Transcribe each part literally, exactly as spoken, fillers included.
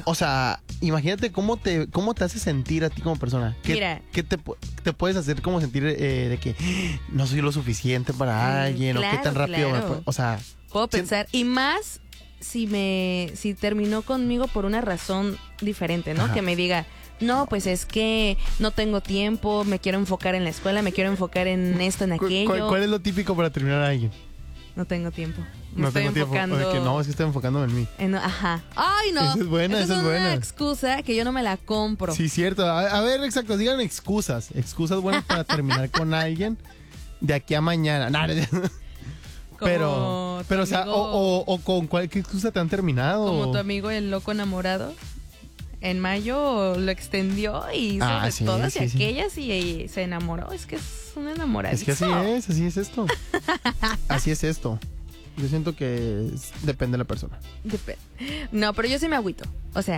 O sea, imagínate cómo te cómo te hace sentir a ti como persona. ¿Qué, Mira. ¿qué te, te puedes hacer como sentir eh, de que no soy lo suficiente para Mm, alguien? claro, o qué tan rápido claro. me puede- O sea... Puedo sí, pensar. Y más si me si terminó conmigo por una razón diferente, ¿no? Ajá. Que me diga, no, pues es que no tengo tiempo, me quiero enfocar en la escuela, me quiero enfocar en esto, en ¿cu- aquello. ¿cuál, cuál es lo típico para terminar a alguien? No tengo tiempo. Me No estoy tengo tiempo. enfocando. O de que no, es que estoy enfocándome en mí. en- ajá. Ay, no. Esa es buena, esa es una buena. excusa que yo no me la compro. Sí, cierto. A, a ver, exacto. Digan excusas. Excusas buenas para terminar con alguien de aquí a mañana. Nah, Como pero, tu pero o sea, amigo- o, o, o con cuál qué excusa te han terminado. Como tu amigo el loco enamorado. En mayo lo extendió y hizo Ah, de sí, todas sí, y sí. aquellas y, y se enamoró. Es que es un enamoradizo. Es que así es, así es esto. Así es esto. Yo siento que es- depende de la persona. Dep- No, pero yo sí me agüito. O sea,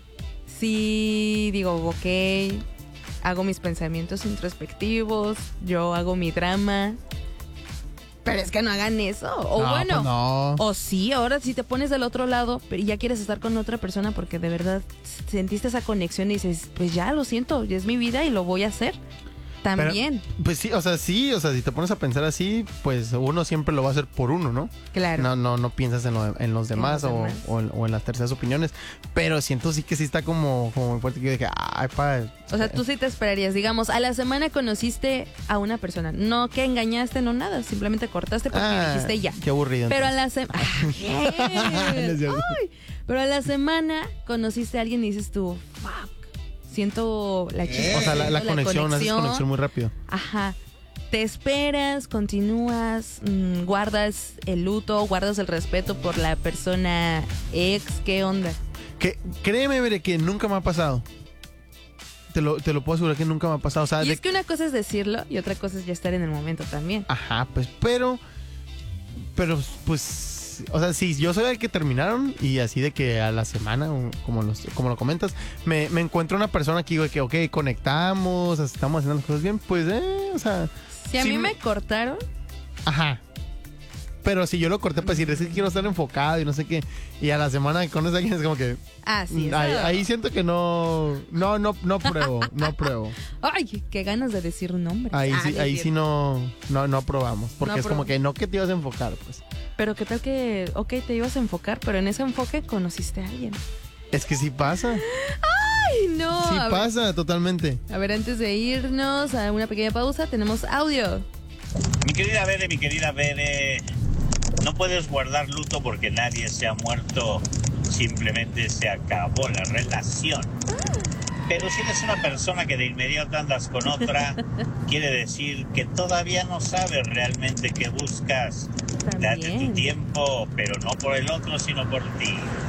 sí digo, ok, hago mis pensamientos introspectivos, yo hago mi drama. Pero es que no hagan eso. O No, bueno, pues no. o sí, ahora si te pones del otro lado pero ya quieres estar con otra persona porque de verdad sentiste esa conexión y dices, pues ya lo siento, ya es mi vida y lo voy a hacer. También. Pero, pues sí, o sea, sí, o sea, si te pones a pensar así, pues uno siempre lo va a hacer por uno, ¿no? Claro. No, no, no piensas en, lo- en los demás, los o, demás. o en, o en las terceras opiniones. Pero siento sí que sí está como, como muy fuerte que yo dije, ay, pa. O sea, tú sí te esperarías, digamos, a la semana conociste a una persona, no que engañaste, no nada, simplemente cortaste porque Ah, dijiste ya. Qué aburrido. Pero a entonces. la semana... No es cierto. Pero a la semana conociste a alguien y dices tú, fuck, siento la chispa. O sea, la, la siento conexión, haces conexión muy rápido. Ajá. Te esperas, continúas, mmm, guardas el luto, guardas el respeto por la persona ex, ¿qué onda? Que, créeme, Bere, que nunca me ha pasado. Te lo, te lo puedo asegurar que nunca me ha pasado. O sea, Y de- es que una cosa es decirlo y otra cosa es ya estar en el momento también. Ajá, pues, pero. Pero, pues. O sea, sí, yo soy el que terminaron y así de que a la semana, o como, los, como lo comentas, me, me encuentro una persona aquí de que, ok, conectamos, estamos haciendo las cosas bien, pues, eh, o sea. Si a sí mí me cortaron, Ajá. Pero si yo lo corté para decir, es que quiero estar enfocado y no sé qué. Y a la semana con esa alguien es como que. ah, sí, eso- ahí, ahí siento que no. No, no, no pruebo. No pruebo. Ay, qué ganas de decir un nombre. Ahí Ah, sí, no es ahí cierto. sí no, no, no probamos. Porque No es como prob- que no que te ibas a enfocar, pues. Pero qué tal que, ok, te ibas a enfocar, pero en ese enfoque conociste a alguien. Es que sí pasa. Ay, no. Sí a, ver, pasa, totalmente. a ver, antes de irnos a una pequeña pausa, tenemos audio. Mi querida Bere, mi querida Bere, no puedes guardar luto porque nadie se ha muerto, simplemente se acabó la relación. Pero si eres una persona que de inmediato andas con otra, quiere decir que todavía no sabes realmente qué buscas. Date tu También. tiempo, pero no por el otro, sino por ti.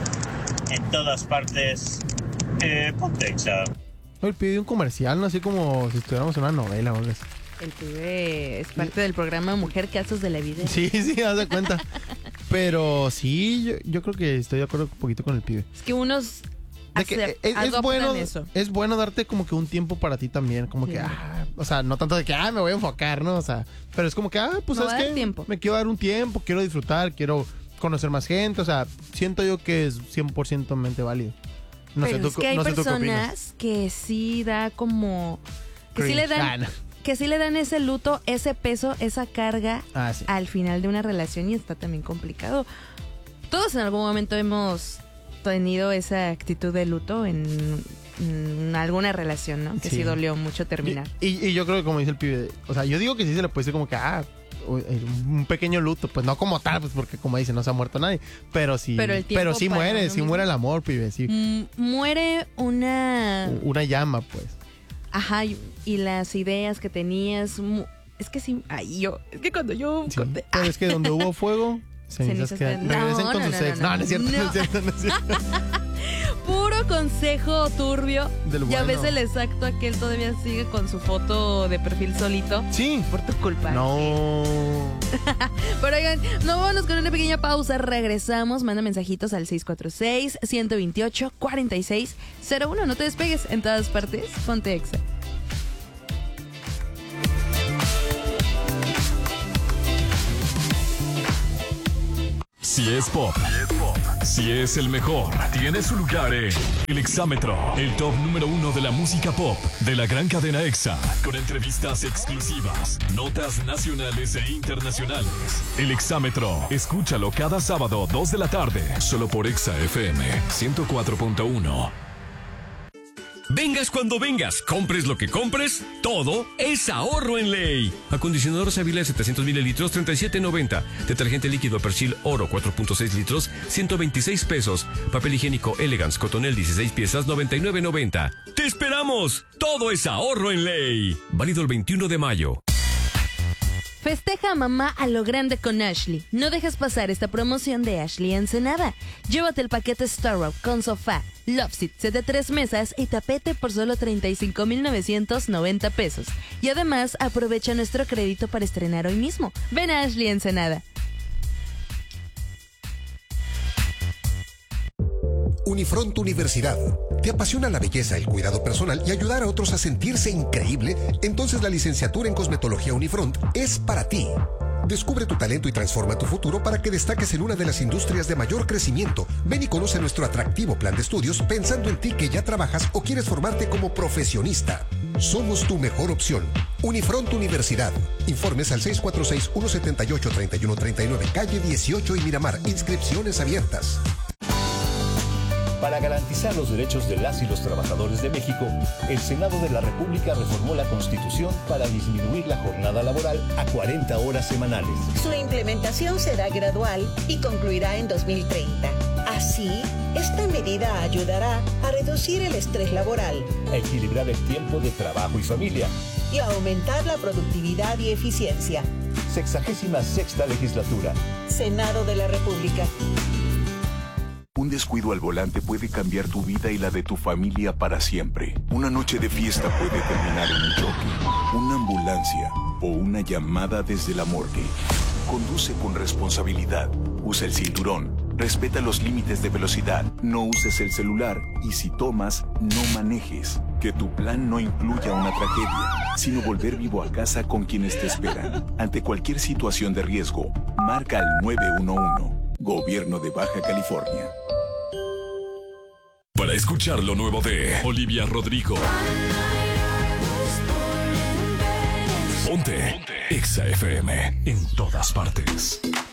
En todas partes, eh, ponte exa. Hoy pide un comercial, ¿no? Así como si estuviéramos en una novela o algo así. El pibe es parte del programa Mujer Casos de la Vida. Sí, sí, haz de cuenta. Pero sí, yo, yo creo que estoy de acuerdo un poquito con el pibe. Es que unos De que acep- es, es adoptan bueno, eso. es bueno darte como que un tiempo para ti también, como que, Sí. ah, o sea, no tanto de que, ah, me voy a enfocar, ¿no? O sea, pero es como que, ah, pues, Me voy a ¿sabes dar qué? tiempo. Me quiero dar un tiempo, quiero disfrutar, quiero conocer más gente, o sea, siento yo que es cien por ciento mente válido. No Pero sé, tú, es que hay no sé tú qué opinas. personas que sí da como... Que sí, Cringe. le dan, Ah, no. que sí le dan ese luto, ese peso, esa carga Ah, sí. al final de una relación y está también complicado. Todos en algún momento hemos tenido esa actitud de luto en, en alguna relación, ¿no? Que sí, Sí. dolió mucho terminar. Y, y- y yo creo que como dice el pibe, o sea, yo digo que sí se le puede decir como que, ah, un pequeño luto, pues no como tal, pues porque como dice, no se ha muerto nadie, pero sí, Pero el tiempo pero sí para muere, uno sí mismo. muere el amor, pibe, sí. Mm, muere una... Una llama, pues. Ajá, y, y las ideas que tenías... mu- Es que sí, ay, yo... Es que cuando yo... Sí. corté- Pero es que donde hubo fuego, cenizas Cenizas quedan. quedan. Regresen No, con no, sus no, ex. no, No, no es cierto, no, no. es cierto, no es cierto. Puro consejo turbio. Del Ya bueno. ves el exacto aquel todavía sigue con su foto de perfil solito. Sí. Por tu culpa. No. Pero oigan, no, vámonos con una pequeña pausa. Regresamos. Manda mensajitos al seis cuatro seis, uno dos ocho, cuatro seis cero uno. No te despegues en todas partes. Ponte Exa. Si es pop, Si es el mejor, tiene su lugar en El Exámetro, el top número uno de la música pop de la gran cadena EXA, con entrevistas exclusivas, notas nacionales e internacionales. El Exámetro, escúchalo cada sábado, dos de la tarde, solo por EXA F M ciento cuatro punto uno. Vengas cuando vengas, compres lo que compres, todo es ahorro en Ley. Acondicionador Savila de setecientos mililitros, treinta y siete noventa. Detergente líquido Persil Oro, cuatro punto seis litros, ciento veintiséis pesos. Papel higiénico Elegance Cotonel, dieciséis piezas, noventa y nueve noventa. ¡Te esperamos! Todo es ahorro en Ley. Válido el veintiuno de mayo. Festeja a mamá a lo grande con Ashley. No dejes pasar esta promoción de Ashley Ensenada. Llévate el paquete Starrock con sofá, Loveseat, set de tres mesas y tapete por solo treinta y cinco mil novecientos noventa pesos. Y además aprovecha nuestro crédito para estrenar hoy mismo. Ven a Ashley Ensenada. Unifront Universidad. ¿Te apasiona la belleza, el cuidado personal y ayudar a otros a sentirse increíble? Entonces la licenciatura en Cosmetología Unifront es para ti. Descubre tu talento y transforma tu futuro para que destaques en una de las industrias de mayor crecimiento. Ven y conoce nuestro atractivo plan de estudios pensando en ti que ya trabajas o quieres formarte como profesionista. Somos tu mejor opción. Unifront Universidad. Informes al seis cuatro seis, uno siete ocho, tres uno tres nueve, calle dieciocho y Miramar. Inscripciones abiertas. Para garantizar los derechos de las y los trabajadores de México, el Senado de la República reformó la Constitución para disminuir la jornada laboral a cuarenta horas semanales. Su implementación será gradual y concluirá en dos mil treinta. Así, esta medida ayudará a reducir el estrés laboral, a equilibrar el tiempo de trabajo y familia y a aumentar la productividad y eficiencia. Sexagésima sexta legislatura. Senado de la República. Un descuido al volante puede cambiar tu vida y la de tu familia para siempre. Una noche de fiesta puede terminar en un choque, una ambulancia o una llamada desde la morgue. Conduce con responsabilidad. Usa el cinturón. Respeta los límites de velocidad. No uses el celular. Y si tomas, no manejes. Que tu plan no incluya una tragedia, sino volver vivo a casa con quienes te esperan. Ante cualquier situación de riesgo, marca al nueve uno uno. Gobierno de Baja California. Para escuchar lo nuevo de Olivia Rodrigo, ponte, ponte. EXA F M en todas partes.